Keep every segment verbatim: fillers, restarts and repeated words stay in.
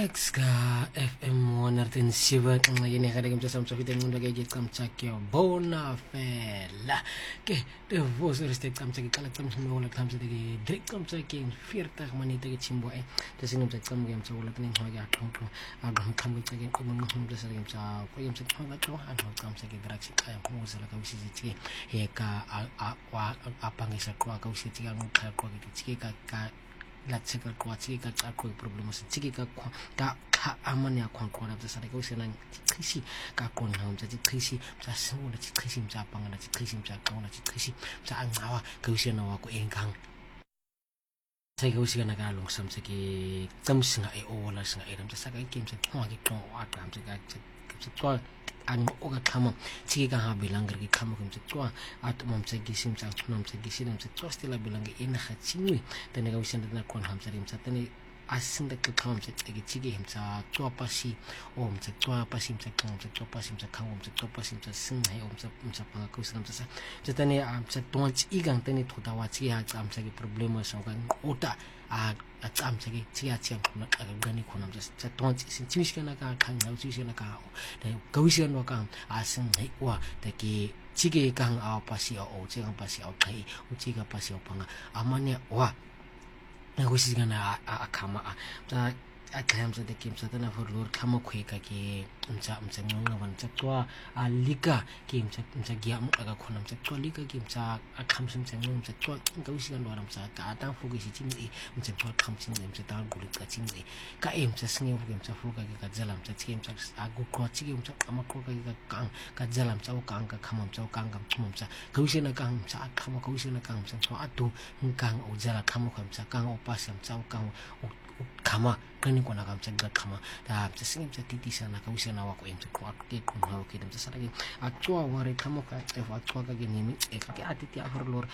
Exka F M one hundred seven ngayene ga ke mtsa mtsa fiteng ndo ke ke tsamtsa ke bona fela ke de vos reste tsamtsa ke kala tsamtsa mo wala tsamtsa ke direk tsamtsa ke forty minute ke chimbo e tse sino mtsa tsamga mtsa wala tning ho ya tlonto a go mtsamga ke ke ko mo mtsa sa ke mtsa ko ke mtsa tsamga tlo ha no tsamtsa ke direk se ka mo sala ka usisi tse he ka a wa a pangisa kwa ka usisi ka mo kha kwa ke tse ka ka la tseka kwa tseka ka kwa problema se tseke ka kwa ka ka amane ya kwa kwa tsa sala ka usena tsikhisi ka kona ha mtsa tsikhisi tsa sengwe tsikhisi mtsa pangana tsikhisi mtsa qona tsikhisi tsa angawa ka usena wa ko enkang tseke usika ka long samse ke tsamsinga e ola singa e mtsa saka ke mtsa qwa ke qwa wa qa mtsa ka tswa ang oga khama tsike ka ha belanga ke khama ke mtsa at mo mtsa ke sim tsa tsona mtsa ke sim mtsa tswa stela belanga ena ga tsingwe tene ka usenda na kona ha mtsa mtsa tene asinda ke khama mtsa ke tsike mtsa tswa pasi o mtsa tswa pasi mtsa khama mtsa tswa pasi mtsa khama mtsa tswa pasi mtsa singa o mtsa mtsa panga ka usenda mtsa mtsa tene mtsa tonts igang tene thota wa tsi ha tsa mtsa ke problema sa ka ota a a tsamtsa ke tsiya tsiya khona ka gani khona mtsa tonts sinchishikana ka khanga usishana ka da ka usishana ka a sing hai wa da ke tsike ka a pasi o tsika pasi o kai o tsika pasi o panga amane wa na go singana a khama a a tlamtsa de kimtsa tana for lor khama khweka ke mtsa mtsa ngonga ban tsa tswa a lika ke mtsa mtsa giya mo ka khona mtsa tswa lika ke mtsa a khamsa mtsa ngonga mtsa tswa ka usika ndo ra mtsa ka ta fokisi tsingi mtsa tswa khamsa mtsa ta gulu ka tsingi ka e mtsa singe ke mtsa foka ke ka dzela mtsa tsi mtsa a go khwa tsi mtsa ama khoka ke ka ka dzela mtsa o kanga khama mtsa o kanga mtsa ka usina ka mtsa a khama ka usina ka mtsa tswa a tu nkang o dzela khama ka mtsa ka o pasa mtsa o kang khama kani kona ka mtsa khama da mtsa singe mtsa titisa na ka usina wa ko emtsa kwa ke khona ke mtsa sala ke a tswa wa re khama ka e wa tswa ka ke nimi e ka ke atiti a for lor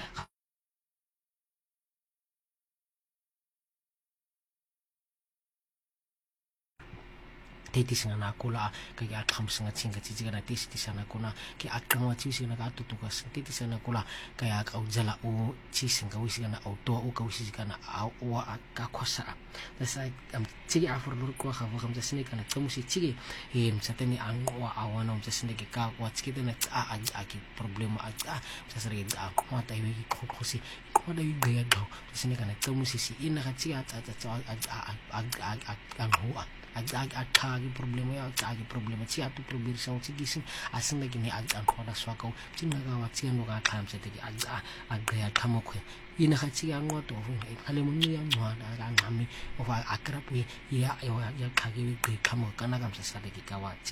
titisa na kula ka ya khamsinga tsinga tsinga na titisa na kona ke aqwa titisa na ka tutuka titisa na kula ka ya ka udzela o tsinga usika na auto o ka usika na a o ka khosa that's am tsiki a for lor ko ga go mtsa sine kana tsamusi tsiki e mtsa tene a ngwa a wana mtsa sine ke ka kwa tsiki tene a a ke problema a a mtsa sare ke a kwa ta yi ko khosi ko da yi ga ga sine kana tsamusi si ina ga tsi a tsa tsa a a a a ngwa a a ka ke problema ya ka ke problema tsi a tu problema sa tsi gisin a singa ke ne a a khona swaka tsinga ga wa tsi no ga khamse te ke a a a ga khamo khwe ina ga tsi ya ngwa to ho e khale mo ya ngwa da ga ngami o va a krapu ya ya ya khage ke khamo kana ka msa sa ke ka wa